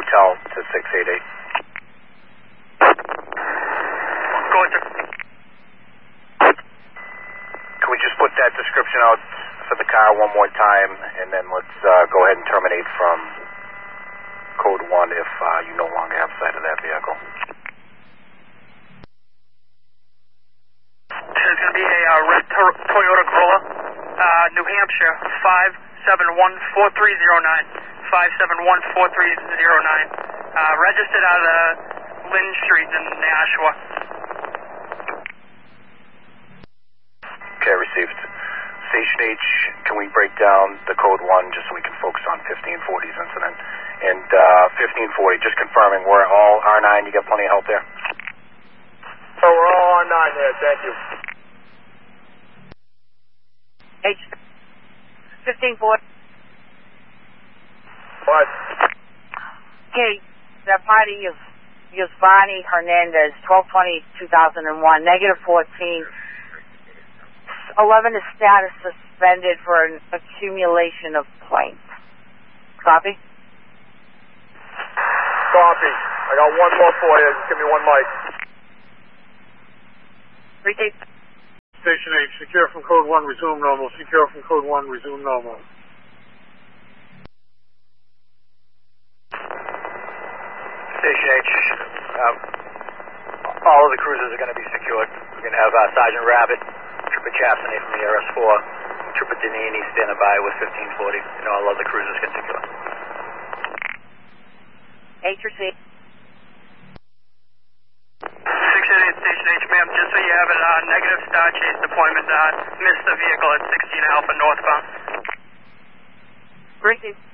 Intel to 688. Go ahead, sir. Can we just put that description out for the car one more time, and then let's go ahead and terminate from code 1 if you no longer have sight of that vehicle. There's going to be a red Toyota Corolla, New Hampshire, 5714309. 5714309. Registered out of Lynn Street in Nashua. Okay, received. Station H, can we break down the code 1 just so we can focus on 1540's incident? And 1540, just confirming, we're all R9, you got plenty of help there? So we're all on 9 there, thank you. H 1540. What? Okay, the party is Yusvani Hernandez, 12/20/2001, -14. 11 is status suspended for an accumulation of points. Copy? Copy. I got one more for you. Just give me one mic. Repeat. Station H, secure from code 1, resume normal. Secure from code 1, resume normal. Station H, all of the cruisers are going to be secured. We're going to have Sergeant Rabbit, Trooper Chastney from the RS4, Trooper Danini standing by with 1540, and all other cruisers get secured. H receipt. 688 Station H, ma'am, just so you have it, negative star chase deployment, missed the vehicle at 16 Alpha northbound. Receipt.